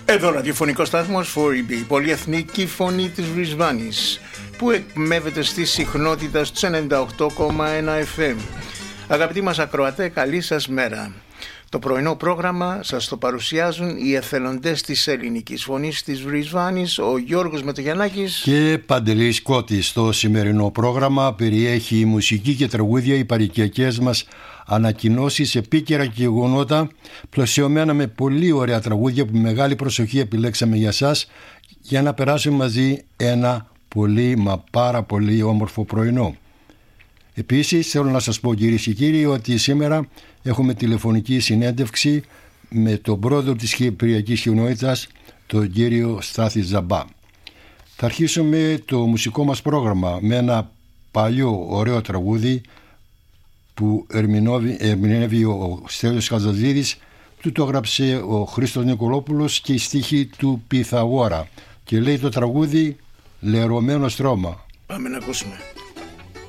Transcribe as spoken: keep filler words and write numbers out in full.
Εδώ ραδιοφωνικός σταθμός φορ ι μπι, η πολυεθνική φωνή της Βρισβάνης, που εκμεύεται στη συχνότητα στους ενενήντα οκτώ κόμμα ένα εφ εμ. Αγαπητοί μας ακροατέ, καλή σας μέρα. Το πρωινό πρόγραμμα σας το παρουσιάζουν οι εθελοντές της ελληνικής φωνής της Βρισβάνης, ο Γιώργος Μετογιαννάκης και Παντελής Κώτης. Το σημερινό πρόγραμμα περιέχει μουσική και τραγούδια, οι παροικιακές μας ανακοινώσεις, επίκαιρα γεγονότα, πλαισιωμένα με πολύ ωραία τραγούδια που με μεγάλη προσοχή επιλέξαμε για σας, για να περάσουμε μαζί ένα πολύ μα πάρα πολύ όμορφο πρωινό. Επίσης θέλω να σας πω, κυρίες και κύριοι, ότι σήμερα έχουμε τηλεφωνική συνέντευξη με τον πρόεδρο της Κυπριακής Κοινότητας, τον κύριο Στάθη Ζαμπά. Θα αρχίσουμε το μουσικό μας πρόγραμμα με ένα παλιό ωραίο τραγούδι που ερμηνεύει ο Στέλιος Χατζαζίδης, του το έγραψε ο Χρήστος Νικολόπουλος και η στίχη του Πυθαγόρα, και λέει το τραγούδι «Λερωμένο στρώμα». Πάμε να ακούσουμε.